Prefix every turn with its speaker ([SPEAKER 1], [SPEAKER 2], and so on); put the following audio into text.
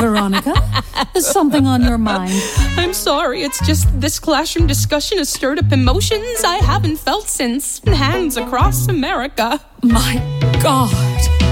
[SPEAKER 1] Veronica? Is something on your mind?
[SPEAKER 2] I'm sorry, it's just this classroom discussion has stirred up emotions I haven't felt since Hands Across America.
[SPEAKER 1] My God.